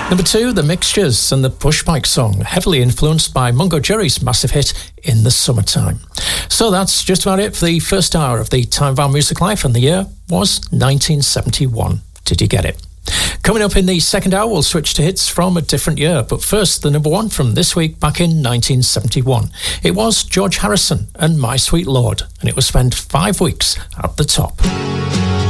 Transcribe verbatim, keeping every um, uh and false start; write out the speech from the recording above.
Number two, The Mixtures and the Push Bike Song, heavily influenced by Mungo Jerry's massive hit In the Summertime. So that's just about it for the first hour of the Time of Our Music Life, and the year was nineteen seventy-one. Did you get it? Coming up in the second hour, we'll switch to hits from a different year. But first, the number one from this week back in nineteen seventy-one. It was George Harrison and My Sweet Lord, and it was spent five weeks at the top.